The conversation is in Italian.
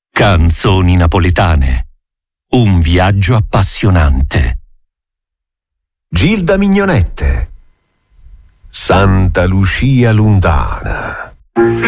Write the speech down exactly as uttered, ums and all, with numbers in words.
Canzoni napoletane. Un viaggio appassionante. Gilda Mignonette. Santa Lucia Lundana.